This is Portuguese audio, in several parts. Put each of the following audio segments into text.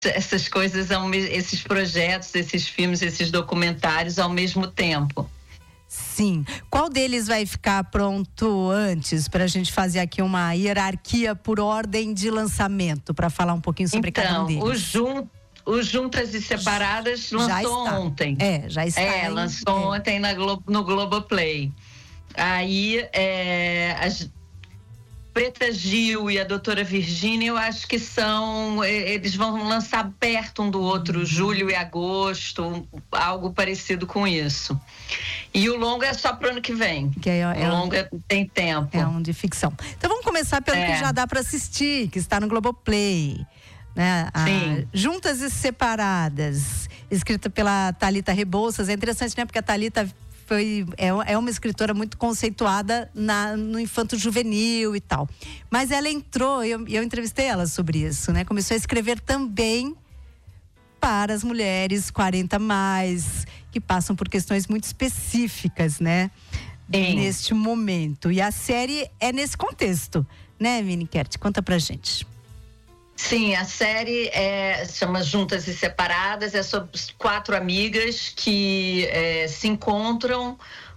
essas coisas, esses projetos, esses filmes, esses documentários ao mesmo tempo. Sim. Qual deles vai ficar pronto antes, para a gente fazer aqui uma hierarquia por ordem de lançamento, para falar um pouquinho sobre cada um deles? O Juntas e Separadas lançou ontem. Já está. Lançou ontem no Globoplay. Aí, as Preta Gil e a Doutora Virgínia, eu acho que eles vão lançar perto um do outro, julho e agosto, algo parecido com isso. E o longa é só pro ano que vem. O longa tem tempo. É um de ficção. Então vamos começar pelo que já dá para assistir, que está no Globoplay. Né? Sim. Juntas e Separadas, escrita pela Thalita Rebouças. É interessante, né? Porque a Thalita é uma escritora muito conceituada no infanto juvenil e tal. Mas ela entrou, eu entrevistei ela sobre isso, né? Começou a escrever também para as mulheres 40 mais, que passam por questões muito específicas, né? Neste momento. E a série é nesse contexto, né, Miniquete? Conta pra gente. Sim, a série chama Juntas e Separadas, é sobre 4 amigas que se encontram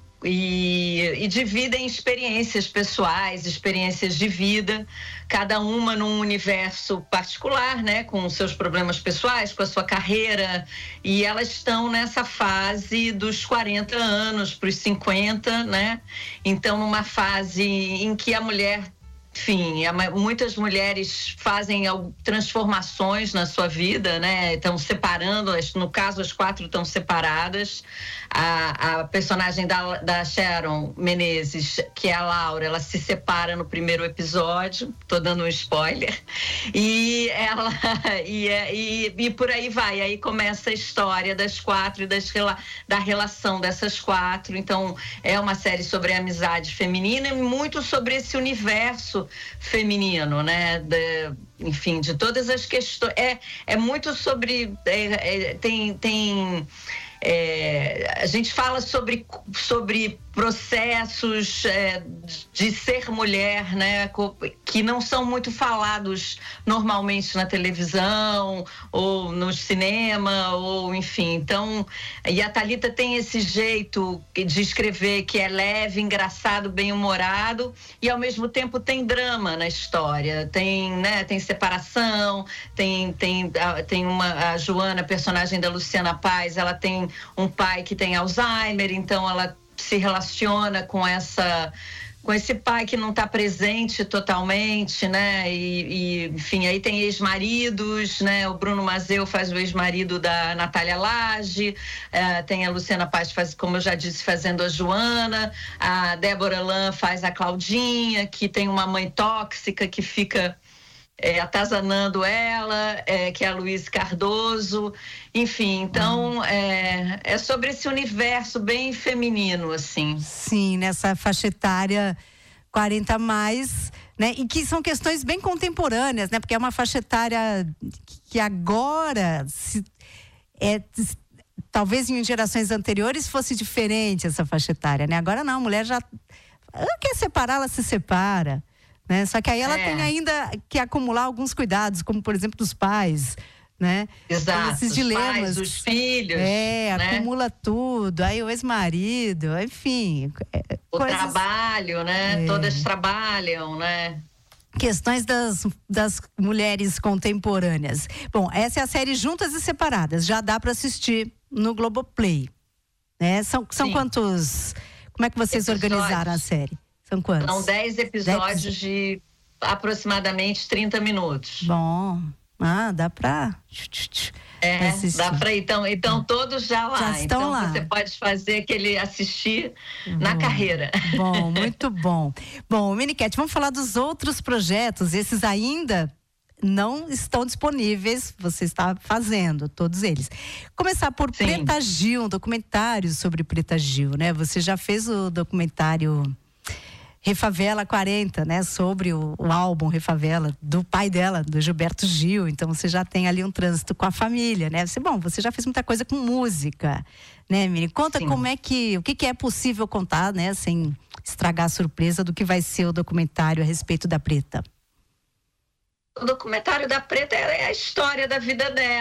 e dividem experiências pessoais, experiências de vida, cada uma num universo particular, né, com seus problemas pessoais, com a sua carreira, e elas estão nessa fase dos 40 anos para os 50, né? Então, numa fase em que a mulher, enfim, muitas mulheres fazem transformações na sua vida, né? Estão separando, no caso as 4 estão separadas. A personagem da Sharon Menezes, que é a Laura, ela se separa no primeiro episódio, tô dando um spoiler, e ela e por aí vai, aí começa a história das 4 e da relação dessas 4. Então é uma série sobre a amizade feminina e muito sobre esse universo feminino, né? Enfim, de todas as questões. É muito sobre. A gente fala sobre processos de ser mulher, né, que não são muito falados normalmente na televisão ou no cinema, ou enfim. Então, e a Thalita tem esse jeito de escrever que é leve, engraçado, bem-humorado, e ao mesmo tempo tem drama na história. Tem separação, tem a Joana, personagem da Luciana Paz, ela tem um pai que tem Alzheimer, então ela se relaciona com esse pai que não está presente totalmente, né? E enfim, aí tem ex-maridos, né? O Bruno Mazeu faz o ex-marido da Natália Lage, tem a Luciana Paz, como eu já disse, fazendo a Joana, a Débora Lan faz a Claudinha, que tem uma mãe tóxica que fica atazanando ela, que é a Luiz Cardoso, enfim, então é sobre esse universo bem feminino, assim. Sim, nessa faixa etária 40 mais, né? E que são questões bem contemporâneas, né? Porque é uma faixa etária que agora talvez em gerações anteriores fosse diferente essa faixa etária, né? Agora não, a mulher ela quer separar, ela se separa. Né? Só que aí ela tem ainda que acumular alguns cuidados, como por exemplo dos pais, né? Exato, então, esses dilemas, pais, os filhos, né? Acumula tudo, aí o ex-marido, enfim. Trabalho, né? Todas trabalham, né? Questões das mulheres contemporâneas. Bom, essa é a série Juntas e Separadas, já dá para assistir no Globoplay, né? São quantos, como é que vocês organizaram a série? São quantos? São 10 episódios de aproximadamente 30 minutos. Bom, dá pra assistir. Dá pra ir. Então todos já lá. Já estão lá. Você pode fazer assistir na carreira. Bom, muito bom. Bom, Miniquete, vamos falar dos outros projetos. Esses ainda não estão disponíveis, você está fazendo todos eles. Começar por Sim. Preta Gil, um documentário sobre Preta Gil, né? Você já fez o documentário Refavela 40, né? Sobre o álbum Refavela, do pai dela, do Gilberto Gil. Então você já tem ali um trânsito com a família, né? Você já fez muita coisa com música, né, Mini? Conta Sim. Como o que é possível contar, né? Sem estragar a surpresa do que vai ser o documentário a respeito da Preta. O documentário da Preta é a história da vida dela.